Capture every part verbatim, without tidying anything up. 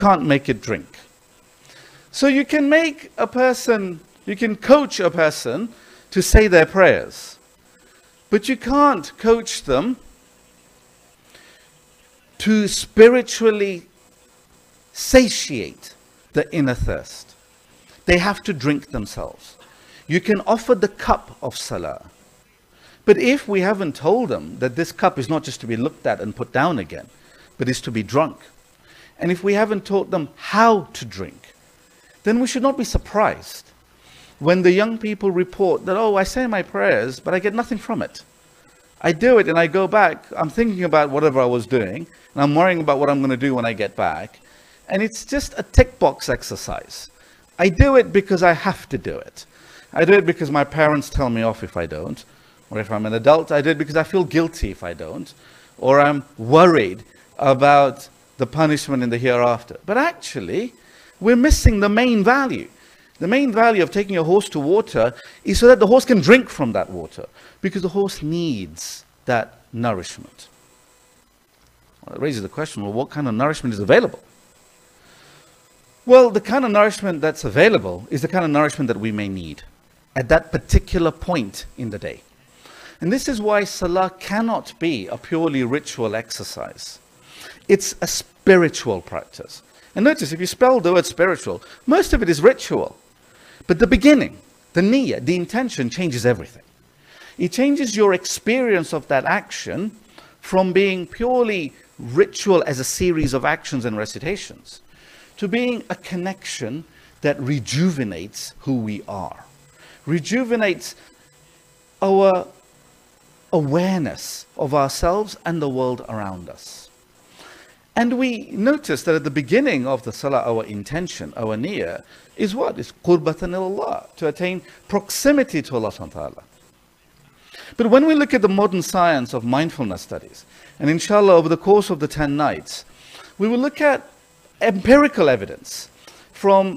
can't make it drink. So you can make a person, you can coach a person to say their prayers, but you can't coach them to spiritually satiate the inner thirst. They have to drink themselves. You can offer the cup of salah, but if we haven't told them that this cup is not just to be looked at and put down again, but is to be drunk, and if we haven't taught them how to drink, then we should not be surprised when the young people report that, oh, I say my prayers, but I get nothing from it. I do it and I go back, I'm thinking about whatever I was doing, and I'm worrying about what I'm going to do when I get back, and it's just a tick box exercise. I do it because I have to do it. I do it because my parents tell me off if I don't, or if I'm an adult, I do it because I feel guilty if I don't, or I'm worried about the punishment in the hereafter. But actually, we're missing the main value. The main value of taking a horse to water is so that the horse can drink from that water, because the horse needs that nourishment. Well, it raises the question, well, what kind of nourishment is available? Well, the kind of nourishment that's available is the kind of nourishment that we may need at that particular point in the day. And this is why salah cannot be a purely ritual exercise. It's a spiritual practice. And notice, if you spell the word spiritual, most of it is ritual. But the beginning, the niyyah, the intention changes everything. It changes your experience of that action from being purely ritual as a series of actions and recitations to being a connection that rejuvenates who we are, rejuvenates our awareness of ourselves and the world around us. And we notice that at the beginning of the salah, our intention, our niyyah, is what? Is qurbatan ilallah, to attain proximity to Allah subhanahu wa ta'ala. But when we look at the modern science of mindfulness studies, and inshallah over the course of the ten nights, we will look at empirical evidence from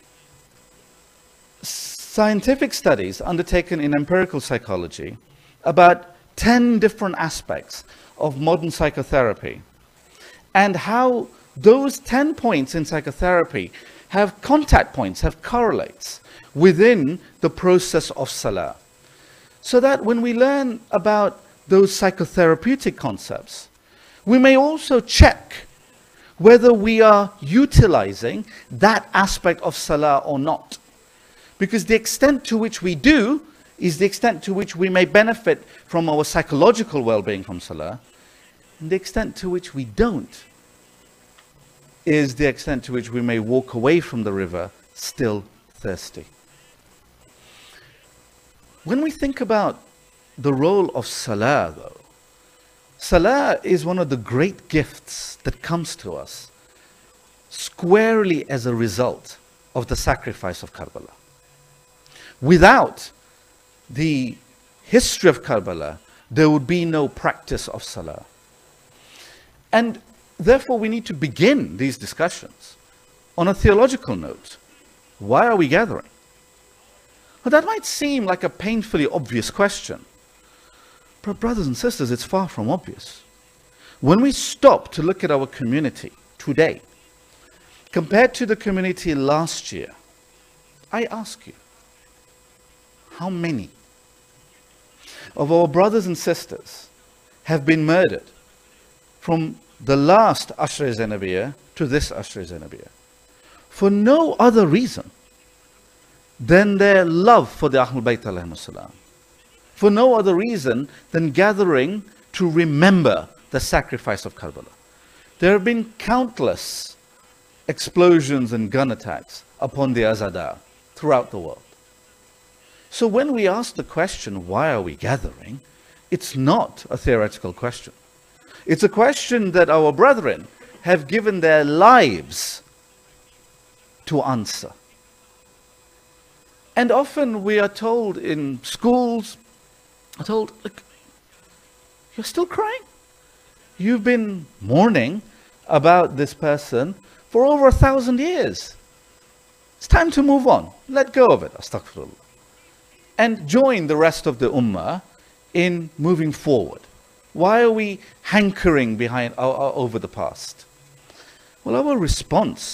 scientific studies undertaken in empirical psychology about ten different aspects of modern psychotherapy, and how those ten points in psychotherapy have contact points, have correlates within the process of salah. So that when we learn about those psychotherapeutic concepts, we may also check whether we are utilizing that aspect of salah or not. Because the extent to which we do is the extent to which we may benefit from our psychological well-being from salah, and the extent to which we don't is the extent to which we may walk away from the river still thirsty. When we think about the role of salah, though, salah is one of the great gifts that comes to us squarely as a result of the sacrifice of Karbala. Without the history of Karbala, there would be no practice of salah. And therefore, we need to begin these discussions on a theological note. Why are we gathering? Well, that might seem like a painfully obvious question. But brothers and sisters, it's far from obvious. When we stop to look at our community today, compared to the community last year, I ask you, how many of our brothers and sisters have been murdered from the last Ashra Zainabiyya to this Ashra Zainabiyya for no other reason than their love for the Ahlul Bayt alayhim salam, for no other reason than gathering to remember the sacrifice of Karbala. There have been countless explosions and gun attacks upon the Azada throughout the world. So when we ask the question, why are we gathering? It's not a theoretical question. It's a question that our brethren have given their lives to answer. And often we are told in schools, are told, look, you're still crying? You've been mourning about this person for over a thousand years. It's time to move on. Let go of it. Astaghfirullah. And join the rest of the ummah in moving forward. Why are we hankering behind uh, over the past? Well, our response